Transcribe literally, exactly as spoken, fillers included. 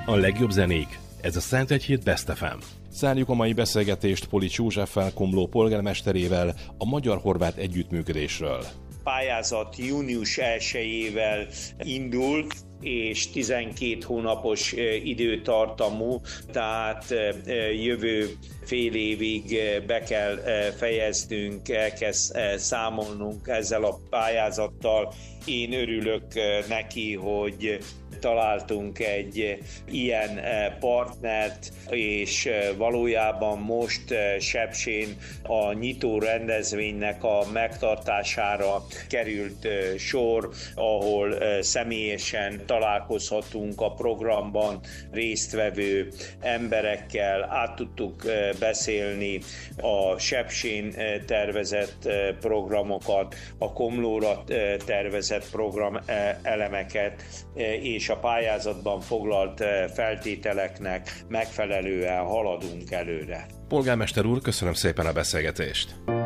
A legjobb zenék. Ez a Szentegyhíd Best ef em. Zárjuk a mai beszélgetést Polics Józseffel, Komló polgármesterével a magyar-horvát együttműködésről. Pályázat június elsejével indul, és tizenkét hónapos időtartamú, tehát jövő fél évig be kell fejeznünk, elkezd számolnunk ezzel a pályázattal. Én örülök neki, hogy találtunk egy ilyen partnert, és valójában most Sepsén a nyitó rendezvénynek a megtartására került sor, ahol személyesen találkozhatunk a programban résztvevő emberekkel, át tudtuk beszélni a Sepsén tervezett programokat, a Komlóra tervezett program elemeket, és a pályázatban foglalt feltételeknek megfelelően haladunk előre. Polgármester úr, köszönöm szépen a beszélgetést!